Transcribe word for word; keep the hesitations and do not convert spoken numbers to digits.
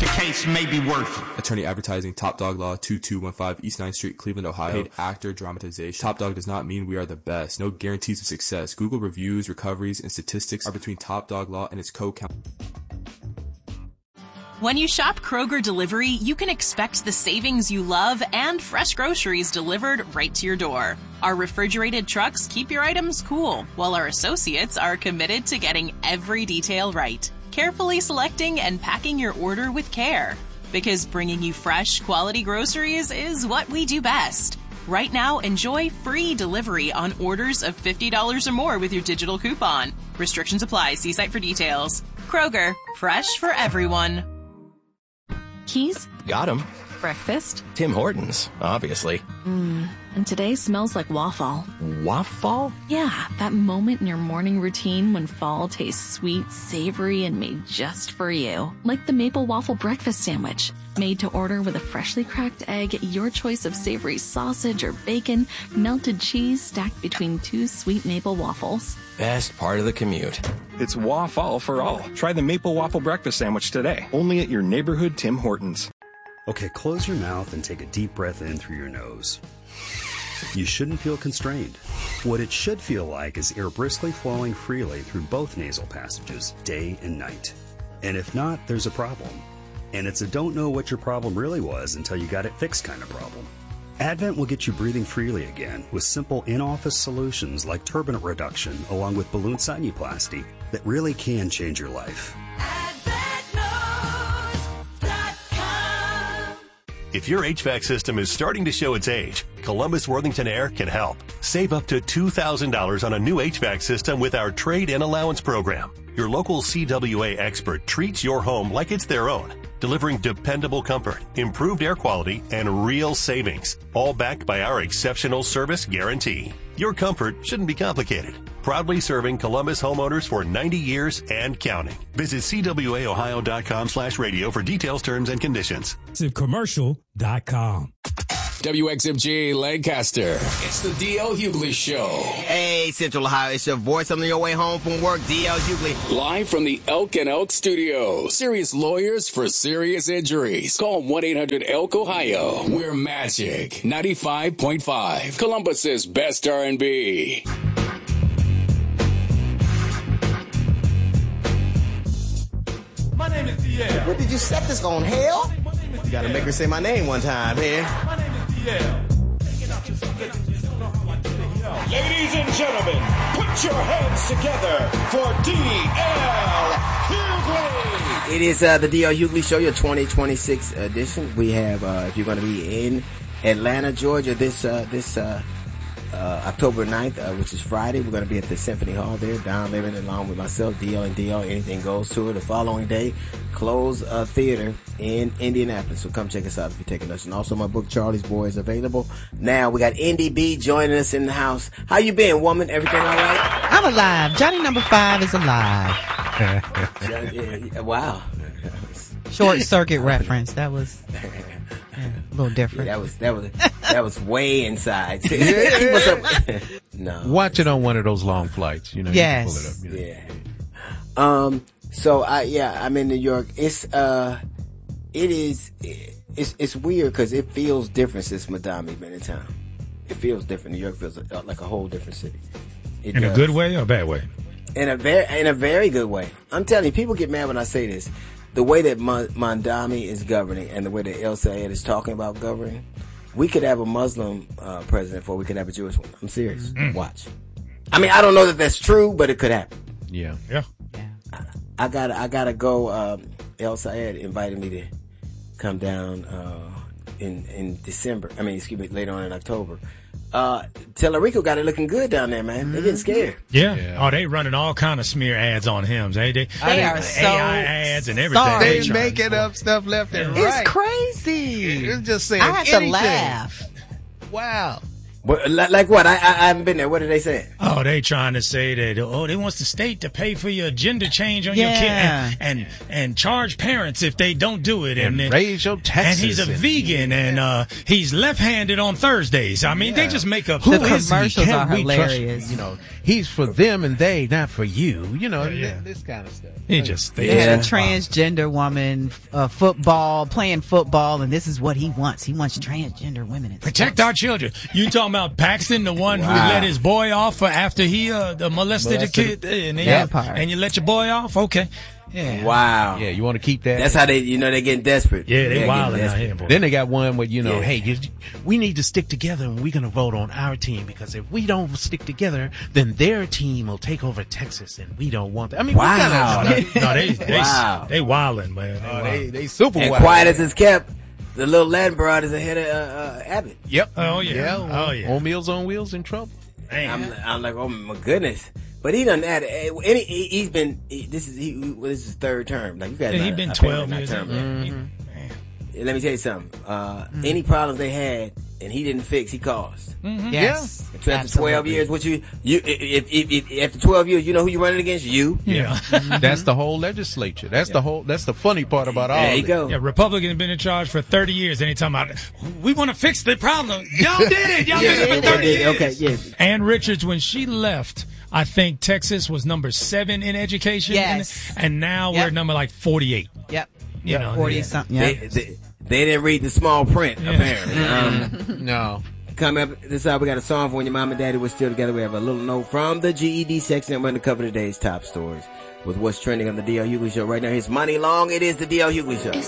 case may be worth it. Attorney Advertising, Top Dog Law, two two one five East ninth Street, Cleveland, Ohio. Paid actor dramatization. Top Dog does not mean we are the best. No guarantees of success. Google reviews, recoveries, and statistics are between Top Dog Law and its co-counsel. When you shop Kroger Delivery, you can expect the savings you love and fresh groceries delivered right to your door. Our refrigerated trucks keep your items cool, while our associates are committed to getting every detail right, carefully selecting and packing your order with care. Because bringing you fresh, quality groceries is what we do best. Right now, enjoy free delivery on orders of fifty dollars or more with your digital coupon. Restrictions apply. See site for details. Kroger, fresh for everyone. Keys? Got 'em. Breakfast? Tim Hortons, obviously. Mmm, and today smells like waffle. Waffle? Yeah, that moment in your morning routine when fall tastes sweet, savory, and made just for you. Like the maple waffle breakfast sandwich. Made to order with a freshly cracked egg, your choice of savory sausage or bacon, melted cheese stacked between two sweet maple waffles. Best part of the commute. It's waffle for all. Try the maple waffle breakfast sandwich today. Only at your neighborhood Tim Hortons. Okay, close your mouth and take a deep breath in through your nose. You shouldn't feel constrained. What it should feel like is air briskly flowing freely through both nasal passages, day and night. And if not, there's a problem. And it's a don't know what your problem really was until you got it fixed kind of problem. Advent will get you breathing freely again with simple in-office solutions like turbinate reduction along with balloon sinuplasty that really can change your life. If your H V A C system is starting to show its age, Columbus Worthington Air can help. Save up to two thousand dollars on a new H V A C system with our trade-in allowance program. Your local C W A expert treats your home like it's their own, delivering dependable comfort, improved air quality, and real savings, all backed by our exceptional service guarantee. Your comfort shouldn't be complicated. Proudly serving Columbus homeowners for ninety years and counting. Visit C W A Ohio dot com slash radio for details, terms, and conditions. commercial dot com. W X M G Lancaster. It's the D L Hughley Show. Hey, Central Ohio, it's your voice on your way home from work, D L Hughley. Live from the Elk and Elk Studio. Serious lawyers for serious injuries. Call one eight hundred elk ohio. We're Magic ninety-five point five. Columbus's best R and B. My name is D L. What did you set this on, hell? You gotta make her say my name one time, here. My name is D L. Ladies and gentlemen, put your hands together for D L Hughley. It is uh, the D L Hughley Show, your twenty twenty-six edition. We have, uh, if you're going to be in Atlanta, Georgia, this uh, this uh, uh, October ninth, uh, which is Friday, we're going to be at the Symphony Hall there. Don Living along with myself, D L and D L, Anything Goes Tour. The following day, Close uh, Theater in Indianapolis. So come check us out if you're taking us. And also my book, Charlie's Boy, is available. Now we got Indy B joining us in the house. How you been, woman? Everything all right? I'm alive. Johnny number five is alive. Johnny, yeah, wow. Short circuit reference. That was yeah, a little different. Yeah, that was that was that was way inside. What's up? No. Watch it on one of those long flights. You know. Yes. You can pull it up, you know. Yeah. Um. So I yeah I'm in New York. It's uh, it is it's it's weird because it feels different since Madame been in town. It feels different. New York feels like a whole different city. It in does. a good way or a bad way? In a very in a very good way. I'm telling you, people get mad when I say this. The way that Mandami is governing and the way that El Sayed is talking about governing, we could have a Muslim uh, president before we could have a Jewish one. I'm serious. Mm. Watch. I mean, I don't know that that's true, but it could happen. Yeah. Yeah. I, I gotta, I gotta go. Um, El Sayed invited me to come down uh, in in December. I mean, excuse me, later on in October. Uh, Tellerico got it looking good down there, man. They're getting scared. Yeah. yeah. Oh, they running all kind of smear ads on him. They, they, they are A I so ads and everything. Sorry. They making up stuff left and it's right. It's crazy. It's just saying I had anything. to laugh. Wow. What, like, like what? I, I I haven't been there. What are they saying? Oh, they trying to say that, oh, they wants the state to pay for your gender change on Yeah. your kid and, and and charge parents if they don't do it. And then- raise your taxes And he's a and- vegan and uh, he's left-handed on Thursdays. I mean, they just make up. Who The is he? commercials Can't are we trust- hilarious. you know, he's for them and they, not for you. You know, Yeah. this kind of stuff. He just They they had a Yeah. transgender woman, uh, football, playing football, and this is what he wants. He wants transgender women. in protect sports. our children. You talking about Paxton, the one who Wow. let his boy off for after he uh, the molested, Molested. a kid, and, then That you, part. and you let your boy off? Okay, yeah, Wow. Yeah, you want to keep that. That's how they, you know, they're getting desperate. yeah, they They're getting wilding out desperate. here, boy. Then they got one where, you know, Yeah. hey, you, we need to stick together and we're going to vote on our team because if we don't stick together, then their team will take over Texas and we don't want that. I mean, Wow. we gotta, no, they they Wow. they wilding, man. They, oh, wildin'. they, they super And wild. quiet as it's kept, the little Latin broad is ahead of uh, uh, Abbott. Yep. Oh, yeah. Oh, yeah. On Meals on Wheels in trouble. I'm, I'm like, oh my goodness. But he done that. eh, Any, he, he's been. He, this is he. Well, this is his third term. Like you guys, Yeah, he not- been I twelve not years. term. in. Let me tell you something. Uh, Mm-hmm. Any problems they had and he didn't fix, he caused. Yes. So after twelve years, what you you if, if, if after twelve years, you know who you're running against? You. Yeah. That's the whole legislature. That's the whole. That's the funny part about all. There you this. go. Yeah, Republicans been in charge for thirty years. Anytime about we want to fix the problem. Y'all did it. Y'all Yeah, did it yeah, for thirty yeah, years. okay, yeah. Ann Richards, when she left, I think Texas was number seven in education. Yes. And, and now Yep. we're number like forty-eight. Yep. You know, forty yeah. something. They, Yeah. they, they didn't read the small print apparently. Um, No. Coming up this hour, we got a song for when your mom and daddy were still together. We have a little note from the G E D section, and we're going to cover today's top stories with what's trending on the D L Hughley Show right now. Here's Money Long. It is the D L Hughley Show.